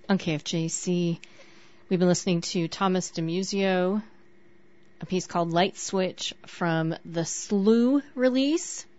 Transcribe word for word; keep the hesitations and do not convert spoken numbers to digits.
On K F J C, we've been listening to Thomas DeMuzio, a piece called Light Switch from the Slew release.